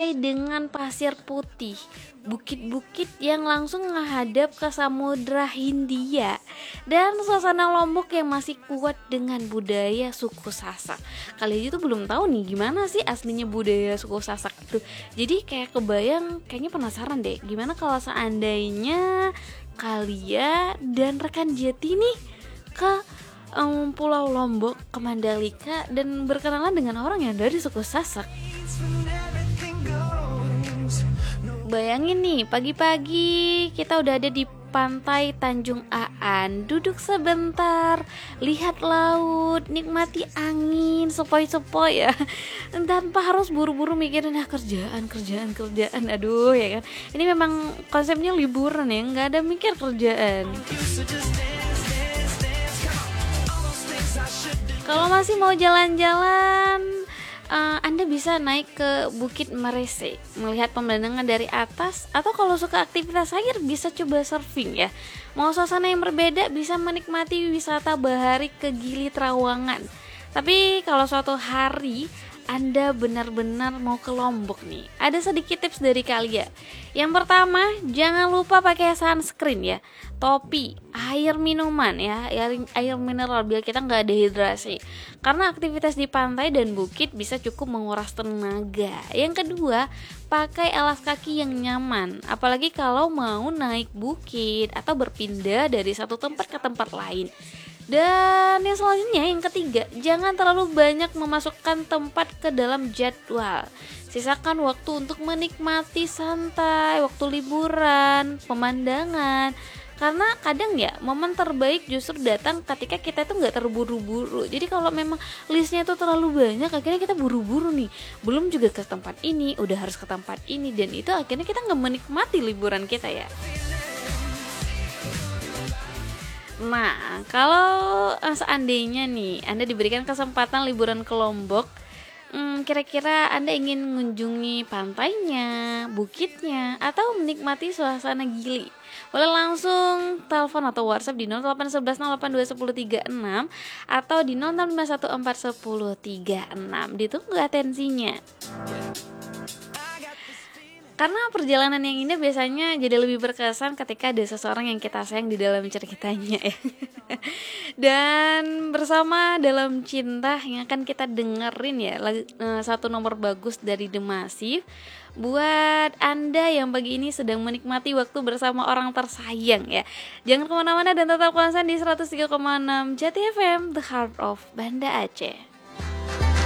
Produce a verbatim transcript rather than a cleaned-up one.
pantai dengan pasir putih, bukit-bukit yang langsung menghadap ke Samudra Hindia, dan suasana Lombok yang masih kuat dengan budaya suku Sasak. Kali aja tuh belum tahu nih gimana sih aslinya budaya suku Sasak itu. Jadi kayak kebayang, kayaknya penasaran deh gimana kalau seandainya kalian dan rekan Jeti nih ke um, Pulau Lombok, ke Mandalika, dan berkenalan dengan orang yang dari suku Sasak. Bayangin nih, pagi-pagi kita udah ada di pantai Tanjung Aan, duduk sebentar, lihat laut, nikmati angin, sepoi-sepoi ya, tanpa harus buru-buru mikirin ah kerjaan, kerjaan, kerjaan, aduh ya kan. Ini memang konsepnya liburan ya, nggak ada mikir kerjaan. Kalau masih mau jalan-jalan, uh, Anda bisa naik ke Bukit Merese, melihat pemandangan dari atas. Atau kalau suka aktivitas air, bisa coba surfing ya. Mau suasana yang berbeda, bisa menikmati wisata bahari ke Gili Trawangan. Tapi kalau suatu hari Anda benar-benar mau ke Lombok nih, ada sedikit tips dari Kalia. Yang pertama, jangan lupa pakai sunscreen ya, topi, air minuman ya, air, air mineral biar kita nggak dehidrasi. Karena aktivitas di pantai dan bukit bisa cukup menguras tenaga. Yang kedua, pakai alas kaki yang nyaman, apalagi kalau mau naik bukit atau berpindah dari satu tempat ke tempat lain. Dan yang selanjutnya, yang ketiga, jangan terlalu banyak memasukkan tempat ke dalam jadwal. Sisakan waktu untuk menikmati santai, waktu liburan, pemandangan. Karena kadang ya, momen terbaik justru datang ketika kita itu gak terburu-buru. Jadi kalau memang listnya itu terlalu banyak, akhirnya kita buru-buru nih. Belum juga ke tempat ini, udah harus ke tempat ini. Dan itu akhirnya kita gak menikmati liburan kita ya. Nah, kalau seandainya nih Anda diberikan kesempatan liburan ke Lombok, hmm, kira-kira Anda ingin mengunjungi pantainya, bukitnya, atau menikmati suasana Gili? Boleh langsung telepon atau WhatsApp di nol delapan satu satu nol delapan dua satu nol tiga enam atau di nol enam lima satu empat satu nol tiga enam. Ditunggu atensinya. Karena perjalanan yang indah biasanya jadi lebih berkesan ketika ada seseorang yang kita sayang di dalam ceritanya ya. Dan bersama Dalam Cinta yang akan kita dengerin ya, satu nomor bagus dari The Massive. Buat Anda yang pagi ini sedang menikmati waktu bersama orang tersayang ya, jangan kemana-mana dan tetap konsen di seratus tiga koma enam Jati F M, The Heart of Banda Aceh.